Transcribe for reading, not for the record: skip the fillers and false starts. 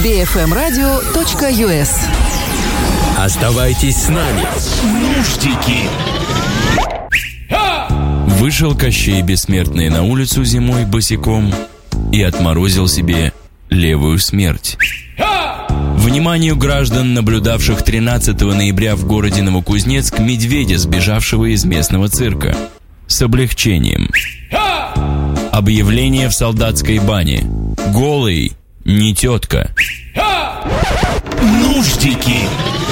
bfmradio.us. Оставайтесь с нами. Нуждики. Вышел Кощей Бессмертный на улицу зимой босиком и отморозил себе левую смерть. Вниманию граждан, наблюдавших 13 ноября в городе Новокузнецк медведя, сбежавшего из местного цирка. С облегчением. Объявление в солдатской бане. Голый, не тетка. Нуждики.